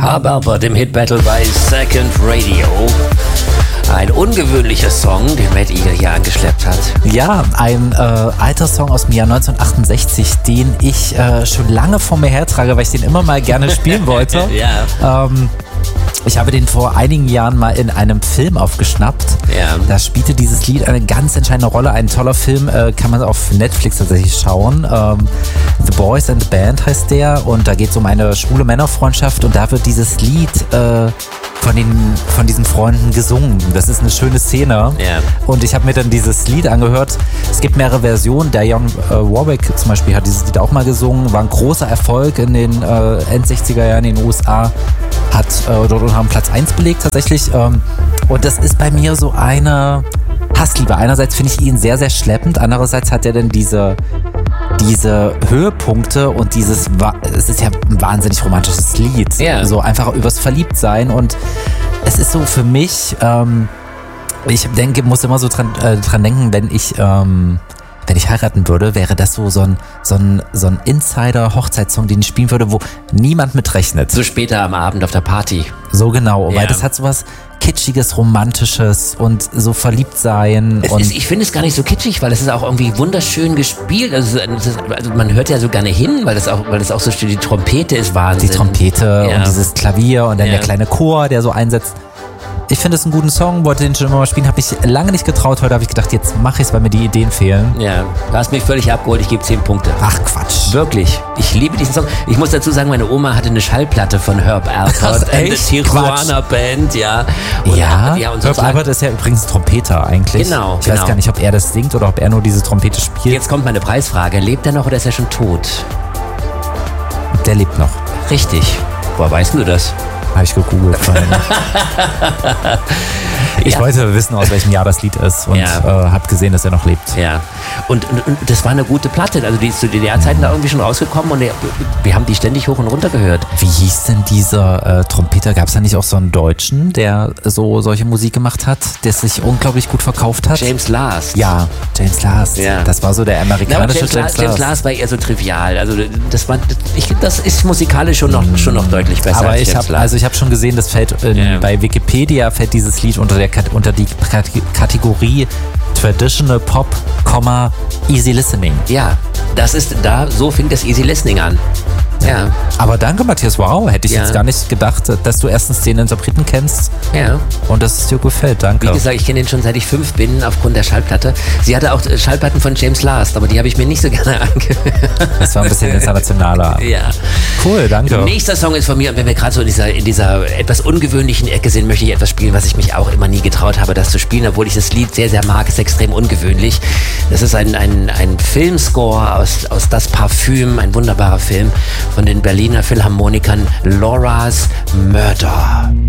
Aber dem Hit Battle bei Second Radio. Ein ungewöhnlicher Song, den Mad Eagle hier angeschleppt hat. Ja, ein alter Song aus dem Jahr 1968, den ich schon lange vor mir hertrage, weil ich den immer mal gerne spielen wollte. Ja. Ich habe den vor einigen Jahren mal in einem Film aufgeschnappt. Ja. Da spielte dieses Lied eine ganz entscheidende Rolle. Ein toller Film, kann man auf Netflix tatsächlich schauen. The Boys and the Band heißt der. Und da geht es um eine schwule Männerfreundschaft. Und da wird dieses Lied von diesen Freunden gesungen. Das ist eine schöne Szene. Ja. Und ich habe mir dann dieses Lied angehört. Es gibt mehrere Versionen. Dionne Warwick zum Beispiel hat dieses Lied auch mal gesungen. War ein großer Erfolg in den End-60er Jahren in den USA. Hat dort unter Platz 1 belegt tatsächlich. Und das ist bei mir so eine Hassliebe. Einerseits finde ich ihn sehr, sehr schleppend. Andererseits hat er dann diese Höhepunkte und es ist ja ein wahnsinnig romantisches Lied. Ja. So einfach übers Verliebtsein. Und es ist so für mich, ich denke, muss immer so dran denken, wenn ich heiraten würde, wäre das so ein Insider-Hochzeitssong, den ich spielen würde, wo niemand mitrechnet. So später am Abend auf der Party. So genau, Ja. weil das hat sowas Kitschiges, Romantisches und so verliebt sein. Ich finde es gar nicht so kitschig, weil es ist auch irgendwie wunderschön gespielt. Also man hört ja so gerne hin, weil das auch so steht, die Trompete ist Wahnsinn. Die Trompete Ja. und dieses Klavier und dann Ja. der kleine Chor, der so einsetzt. Ich finde es einen guten Song, wollte den schon immer mal spielen, habe mich lange nicht getraut. Heute habe ich gedacht, jetzt mache ich es, weil mir die Ideen fehlen. Ja, du hast mich völlig abgeholt, ich gebe 10 Punkte. Ach Quatsch. Wirklich, ich liebe diesen Song. Ich muss dazu sagen, meine Oma hatte eine Schallplatte von Herb Alpert Ach, and the echt? Tijuana Band, ja. Und und so Herb Alpert ist ja übrigens ein Trompeter eigentlich. Genau, Ich weiß gar nicht, ob er das singt oder ob er nur diese Trompete spielt. Jetzt kommt meine Preisfrage. Lebt er noch oder ist er schon tot? Der lebt noch. Richtig. Woher weißt du das? Habe ich gegoogelt. Ich wollte wissen, aus welchem Jahr das Lied ist und habe gesehen, dass er noch lebt. Ja. Und das war eine gute Platte. Also die ist zu DDR-Zeiten da irgendwie schon rausgekommen und wir haben die ständig hoch und runter gehört. Wie hieß denn dieser Trompeter? Gab es da nicht auch so einen Deutschen, der solche Musik gemacht hat, der sich unglaublich gut verkauft hat? James Last. Ja, James Last. Ja. Das war so der amerikanische James Last. War eher so trivial. Also das ist musikalisch schon noch deutlich besser. Aber als ich James Last. habe schon gesehen, das fällt bei Wikipedia fällt dieses Lied unter die Kategorie Traditional Pop, Easy Listening. Ja, so fängt das Easy Listening an. Ja. Aber danke, Matthias, wow, hätte ich jetzt gar nicht gedacht, dass du erstens den Interpreten kennst und dass es dir gefällt, danke. Wie gesagt, ich kenne den schon seit ich 5 bin, aufgrund der Schallplatte. Sie hatte auch Schallplatten von James Last, aber die habe ich mir nicht so gerne angehört. Das war ein bisschen internationaler. Ja. Cool, danke. Nächster Song ist von mir, und wenn wir gerade so in dieser etwas ungewöhnlichen Ecke sind, möchte ich etwas spielen, was ich mich auch immer nie getraut habe, das zu spielen, obwohl ich das Lied sehr, sehr mag, ist extrem ungewöhnlich. Das ist ein Filmscore aus Das Parfüm, ein wunderbarer Film von den Berliner Philharmonikern, Laura's Murder.